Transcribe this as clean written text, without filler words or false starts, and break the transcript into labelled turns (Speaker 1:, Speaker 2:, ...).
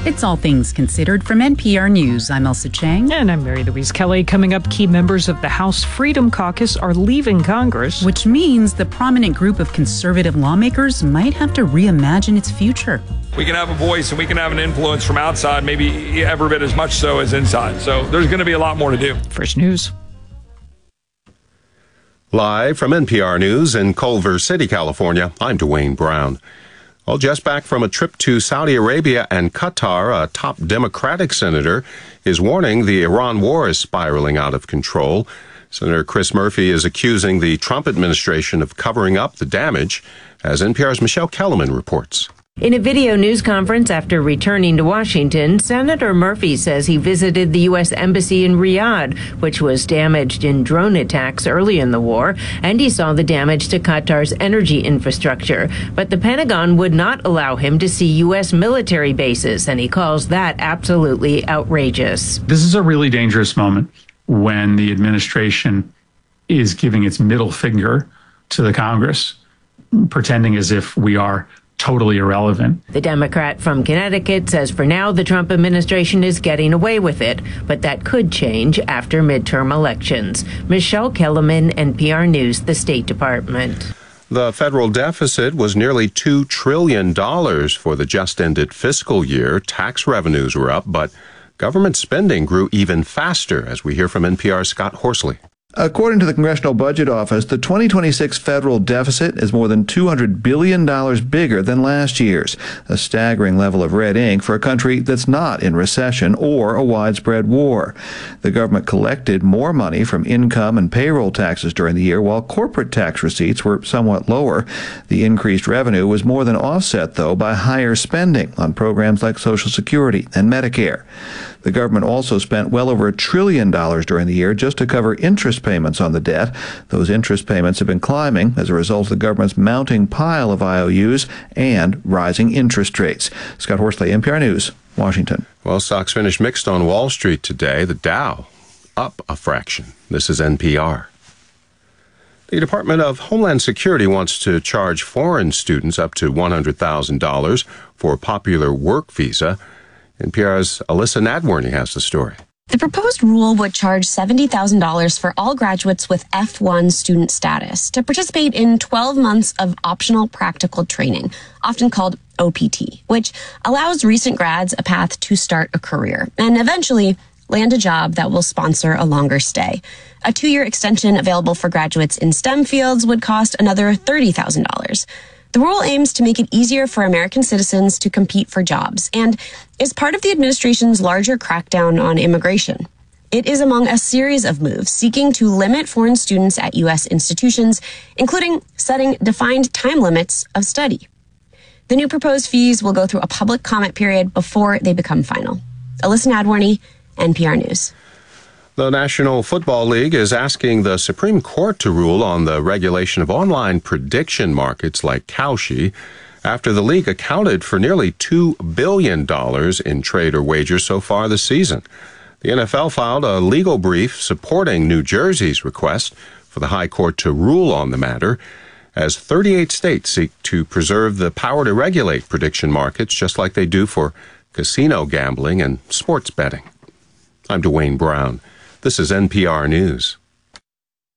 Speaker 1: It's All Things Considered from NPR News. I'm Elsa Chang.
Speaker 2: And I'm Mary Louise Kelly. Coming up, key members of the House Freedom Caucus are leaving Congress.
Speaker 1: Which means the prominent group of conservative lawmakers might have to reimagine its future.
Speaker 3: We can have a voice and we can have an influence from outside, maybe every bit as much so as inside. So there's going to be a lot more to do.
Speaker 2: First News.
Speaker 4: Live from NPR News in Culver City, California, I'm Dwayne Brown. Well, just back from a trip to Saudi Arabia and Qatar, a top Democratic senator is warning the Iran war is spiraling out of control. Senator Chris Murphy is accusing the Trump administration of covering up the damage, as NPR's Michelle Kellerman reports.
Speaker 5: In a video news conference after returning to Washington, Senator Murphy says he visited the U.S. Embassy in Riyadh, which was damaged in drone attacks early in the war, and he saw the damage to Qatar's energy infrastructure. But the Pentagon would not allow him to see U.S. military bases, and he calls that absolutely outrageous.
Speaker 6: This is a really dangerous moment when the administration is giving its middle finger to the Congress, pretending as if we are totally irrelevant.
Speaker 5: The Democrat from Connecticut says for now the Trump administration is getting away with it, but that could change after midterm elections. Michelle Kellerman, NPR News, the State Department.
Speaker 4: The federal deficit was nearly $2 trillion for the just-ended fiscal year. Tax revenues were up, but government spending grew even faster, as we hear from NPR's Scott Horsley.
Speaker 7: According to the Congressional Budget Office, the 2026 federal deficit is more than $200 billion bigger than last year's, a staggering level of red ink for a country that's not in recession or a widespread war. The government collected more money from income and payroll taxes during the year, while corporate tax receipts were somewhat lower. The increased revenue was more than offset, though, by higher spending on programs like Social Security and Medicare. The government also spent well over $1 trillion during the year just to cover interest payments on the debt. Those interest payments have been climbing as a result of the government's mounting pile of IOUs and rising interest rates. Scott Horsley, NPR News, Washington.
Speaker 4: Well, stocks finished mixed on Wall Street today. The Dow up a fraction. This is NPR. The Department of Homeland Security wants to charge foreign students up to $100,000 for a popular work visa. NPR's Alyssa Nadworny has the story.
Speaker 8: The proposed rule would charge $70,000 for all graduates with F1 student status to participate in 12 months of optional practical training, often called OPT, which allows recent grads a path to start a career and eventually land a job that will sponsor a longer stay. A 2-year extension available for graduates in STEM fields would cost another $30,000. The rule aims to make it easier for American citizens to compete for jobs and is part of the administration's larger crackdown on immigration. It is among a series of moves seeking to limit foreign students at U.S. institutions, including setting defined time limits of study. The new proposed fees will go through a public comment period before they become final. Alyssa Nadworny, NPR News.
Speaker 4: The National Football League is asking the Supreme Court to rule on the regulation of online prediction markets like Kalshi after the league accounted for nearly $2 billion in trade or wagers so far this season. The NFL filed a legal brief supporting New Jersey's request for the High Court to rule on the matter, as 38 states seek to preserve the power to regulate prediction markets just like they do for casino gambling and sports betting. I'm Dwayne Brown. This is NPR News.